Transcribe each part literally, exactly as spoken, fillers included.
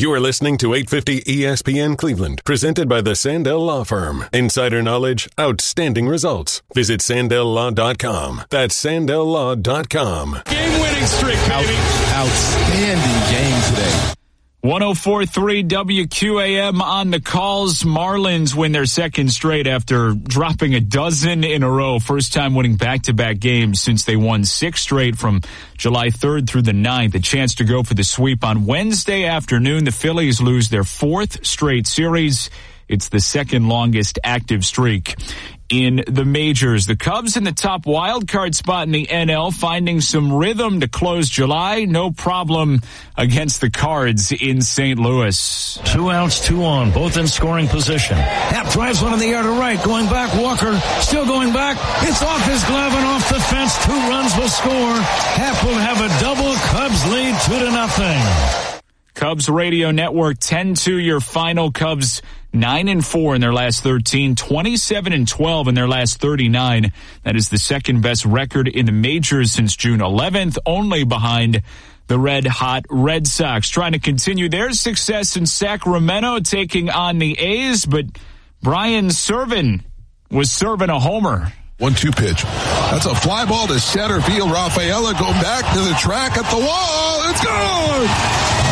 You are listening to eight fifty E S P N Cleveland, presented by the Sandell Law Firm. Insider knowledge, outstanding results. Visit Sandell Law dot com. That's Sandell Law dot com. Game-winning streak, baby. Out, outstanding game today. one oh four point three W Q A M on the calls. Marlins win their second straight after dropping a dozen in a row. First time winning back-to-back games since they won six straight from July third through the ninth. A chance to go for the sweep on Wednesday afternoon. The Phillies lose their fourth straight series. It's the second longest active streak in the majors. The Cubs in the top wild card spot in the N L, finding some rhythm to close July. No problem against the Cards in Saint Louis. Two outs, two on, both in scoring position. Happ drives one in the air to right, going back. Walker still going back. It's off his glove and off the fence. Two runs will score. Happ will have a double. Cubs lead two to nothing. Cubs Radio Network ten two your final. Cubs nine and four in their last thirteen, twenty-seven and twelve in their last thirty-nine. That is the second best record in the majors since June eleventh, only behind the red hot Red Sox. Trying to continue their success in Sacramento, taking on the A's, but Brian Serven was serving a homer. one two pitch. That's a fly ball to center field. Rafaela going back to the track at the wall. It's gone!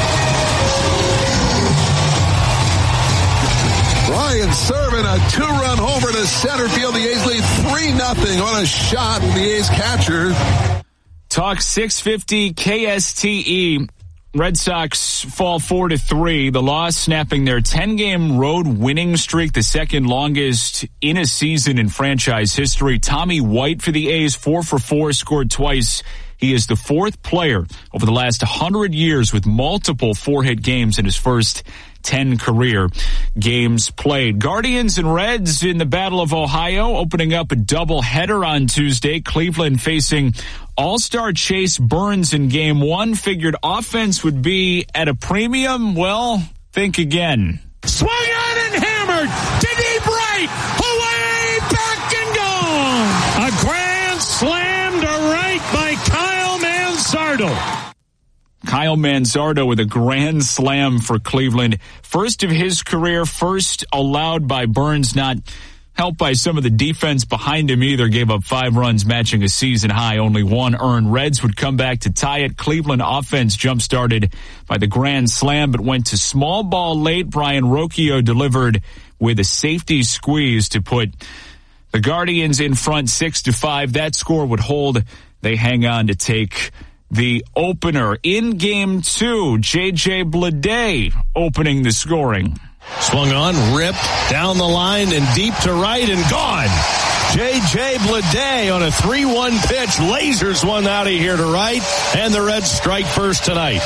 Brian Serven, a two-run homer to center field. The A's lead three nothing on a shot from the A's catcher. Talk six fifty K S T E. Red Sox fall four to three. The loss snapping their ten-game road winning streak, the second longest in a season in franchise history. Tommy White for the A's, four for four, scored twice. He is the fourth player over the last one hundred years with multiple four-hit games in his first ten career games played. Guardians and Reds in the Battle of Ohio, opening up a doubleheader on Tuesday. Cleveland facing All-Star Chase Burns in game one. Figured offense would be at a premium. Well, think again. Swung on and hammered to deep right. Away, back and gone. A grand slam to right by Kyle Manzardo. Kyle Manzardo with a grand slam for Cleveland. First of his career, first allowed by Burns, not helped by some of the defense behind him either. Gave up five runs, matching a season high, only one earned. Reds would come back to tie it. Cleveland offense jump-started by the grand slam, but went to small ball late. Brian Rocchio delivered with a safety squeeze to put the Guardians in front six to five. That score would hold. They hang on to take the opener. In game two, J J Bleday opening the scoring. Swung on, ripped down the line and deep to right and gone. J J Bleday on a three one pitch lasers one out of here to right, and the Reds strike first tonight.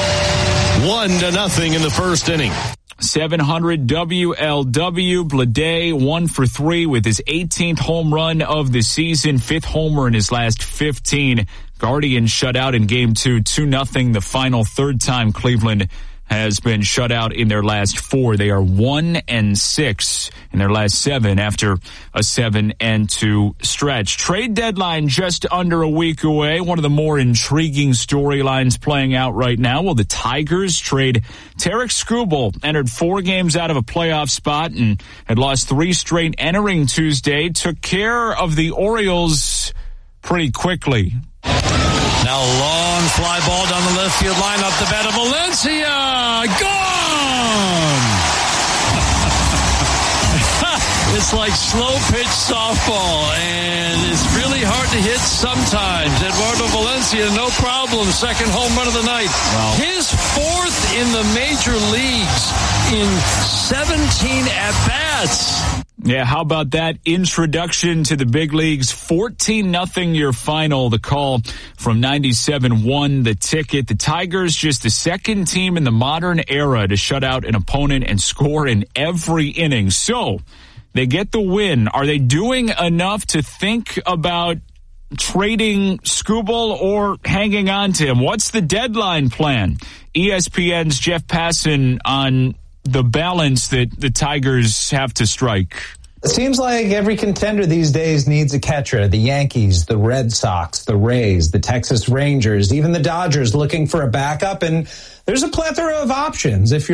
One to nothing in the first inning. seven hundred W L W. Bleday one for three with his eighteenth home run of the season, fifth homer in his last fifteen. Guardians shut out in game two, two nothing. The final third time Cleveland has been shut out in their last four. They are one and six in their last seven after a seven and two stretch. Trade deadline just under a week away. One of the more intriguing storylines playing out right now. Will the Tigers trade Tarik Skubal? Entered four games out of a playoff spot and had lost three straight entering Tuesday. Took care of the Orioles pretty quickly. Now a long fly ball down the left field line, up the bat of Valencia. Gone! It's like slow pitch softball, and it's really hard to hit sometimes. Eduardo Valencia, no problem. Second home run of the night. Wow. His fourth in the major leagues in seventeen at-bats. Yeah, how about that introduction to the big leagues? fourteen nothing your final. The call from ninety-seven won the ticket. The Tigers, just the second team in the modern era to shut out an opponent and score in every inning. So they get the win. Are they doing enough to think about trading Skubal or hanging on to him? What's the deadline plan? E S P N's Jeff Passan on the balance that the Tigers have to strike. It seems like every contender these days needs a catcher. The Yankees, the Red Sox, the Rays, the Texas Rangers, even the Dodgers looking for a backup. And there's a plethora of options if you're